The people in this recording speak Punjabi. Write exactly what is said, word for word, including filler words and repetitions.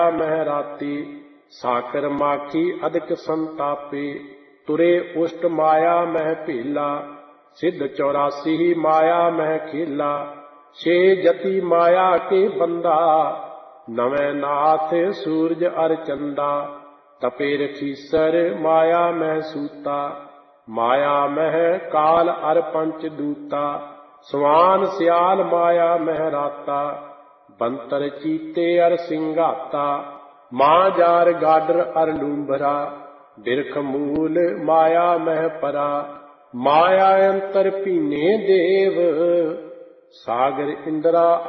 ਮਹਿ ਰਾਤੀ। ਸਾਕਰ ਮਾਖੀ ਅਦਿਕ ਸੰਤਾਪੇ, ਤੁਰੇ ਉਸ਼ਟ ਮਾਇਆ ਮਹਿ ਭੇਲਾ। ਸਿੱਧ ਚੌਰਾਸੀ ਮਾਇਆ ਮਹਿ ਖੇਲਾ, ਛੇ ਜਤੀ ਮਾਇਆ ਕੇ ਬੰਦਾ। ਨਵੇਂ ਨਾਥ ਸੂਰਜ ਅਰ ਚੰਦਾ, ਤਪੇ ਰਖੀਸਰ ਮਾਇਆ ਮਹਿ ਸੂਤਾ। ਮਾਇਆ ਮਹਿ ਕਾਲ ਅਰ ਪੰਚ ਦੂਤਾ, ਸਵਾਨ ਸਿਆਲ ਮਾਇਆ ਮਹਿ ਰਾਤਾ। ਬੰਤਰ ਚੀਤੇ ਅਰ ਸਿੰਘਾਤਾ, ਮਾਂ ਜਾਰ ਗਾਡਰ ਅਰ ਲੂੰਬਰਾ। ਬਿਰਖ ਮੂਲ ਮਾਇਆ ਮਹਿ ਪਰਾ, ਮਾਇਆ ਅੰਤਰ ਭੀਨੇ ਦੇਵ। ਸਾਗਰ ਇੰਦਰਾ